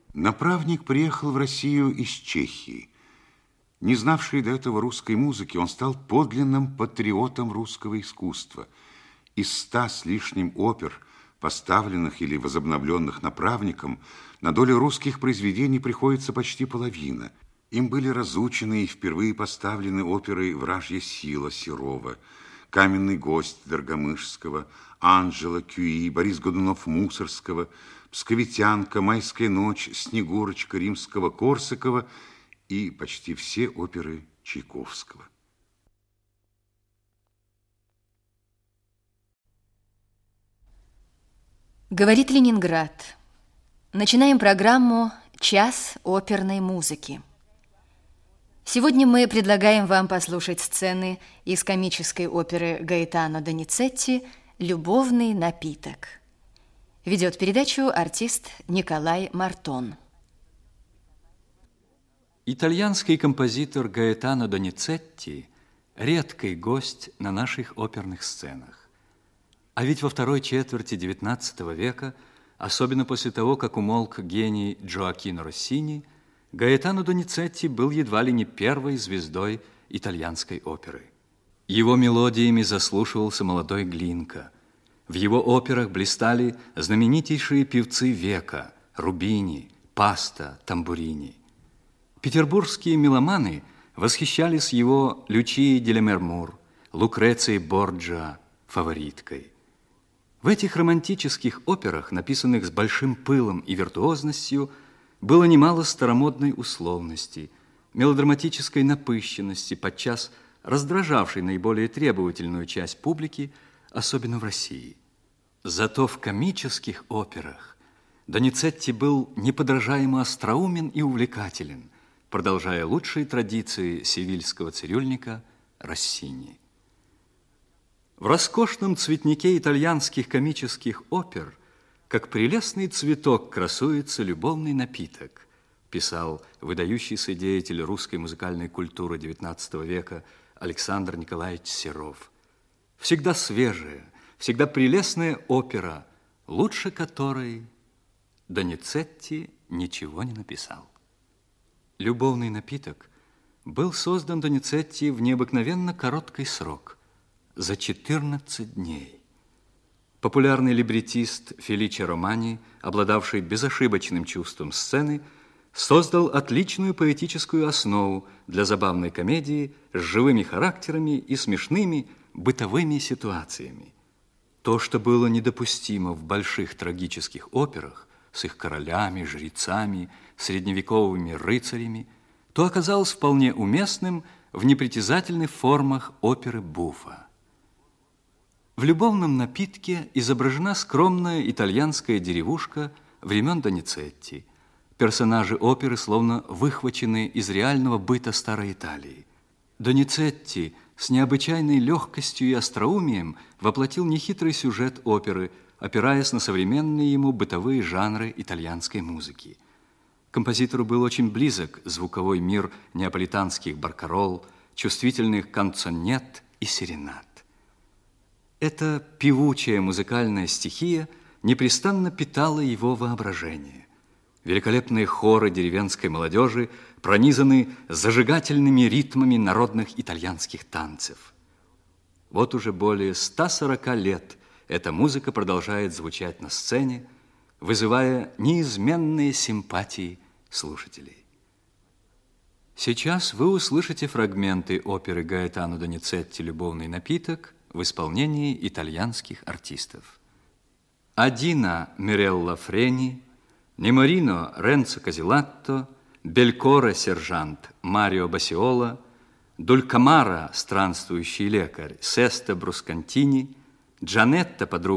Направник приехал в Россию из Чехии. Не знавший до этого русской музыки, он стал подлинным патриотом русского искусства. Из 100 с лишним опер, поставленных или возобновленных направником, на долю русских произведений приходится почти половина. Им были разучены и впервые поставлены оперы «Вражья сила» Серова, «Каменный гость» Доргомышского, «Анжела» Кюи, Борис Годунов Мусорского, «Псковитянка», «Майская ночь», «Снегурочка» Римского-Корсакова и почти все оперы Чайковского. Говорит Ленинград. Начинаем программу «Час оперной музыки». Сегодня мы предлагаем вам послушать сцены из комической оперы Гаэтано Доницетти «Любовный напиток». Ведет передачу артист Николай Мартон. Итальянский композитор Гаэтано Доницетти – редкий гость на наших оперных сценах. А ведь во второй четверти XIX века, особенно после того, как умолк гений Джоаккино Россини, Гаэтано Доницетти был едва ли не первой звездой итальянской оперы. Его мелодиями заслушивался молодой Глинка. В его операх блистали знаменитейшие певцы века – Рубини, Паста, Тамбурини. Петербургские меломаны восхищались его Лючией де ля Мермур, Лукрецией Борджиа, фавориткой. В этих романтических операх, написанных с большим пылом и виртуозностью, было немало старомодной условности, мелодраматической напыщенности, подчас раздражавшей наиболее требовательную часть публики, особенно в России. Зато в комических операх Доницетти был неподражаемо остроумен и увлекателен, продолжая лучшие традиции севильского цирюльника Россини. В роскошном цветнике итальянских комических опер, как прелестный цветок, красуется любовный напиток, писал выдающийся деятель русской музыкальной культуры XIX века Александр Николаевич Серов. Всегда свежая, всегда прелестная опера, лучше которой Доницетти ничего не написал. «Любовный напиток» был создан Доницетти в необыкновенно короткий срок – за 14 дней. Популярный либретист Феличе Романи, обладавший безошибочным чувством сцены, создал отличную поэтическую основу для забавной комедии с живыми характерами и смешными бытовыми ситуациями. То, что было недопустимо в больших трагических операх с их королями, жрецами, средневековыми рыцарями, то оказалось вполне уместным в непритязательных формах оперы Буффа. В «Любовном напитке» изображена скромная итальянская деревушка времен Доницетти. Персонажи оперы словно выхвачены из реального быта старой Италии. Доницетти с необычайной легкостью и остроумием воплотил нехитрый сюжет оперы, опираясь на современные ему бытовые жанры итальянской музыки. Композитору был очень близок звуковой мир неаполитанских баркаролл, чувствительных канцонет и серенад. Эта певучая музыкальная стихия непрестанно питала его воображение. Великолепные хоры деревенской молодежи пронизаны зажигательными ритмами народных итальянских танцев. Вот уже более 140 лет эта музыка продолжает звучать на сцене, вызывая неизменные симпатии слушателей. Сейчас вы услышите фрагменты оперы Гаэтано Доницетти «Любовный напиток» в исполнении итальянских артистов. Адина Мирелла Френи, Неморино Ренцо Казилатто, Белькоре сержант Марио Басиола, Дулькамара странствующий лекарь Сесте Брускантини, Джанетта подруга